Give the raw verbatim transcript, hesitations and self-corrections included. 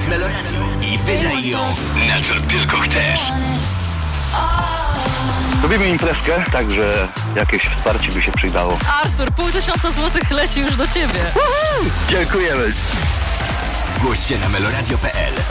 Słuchać Meloradio i wydaj ją na co tylko chcesz. Robimy imprezkę, także jakieś wsparcie by się przydało. Artur, pół tysiąca złotych leci już do ciebie. Dziękujemy. Zgłoś się na meloradio kropka p l.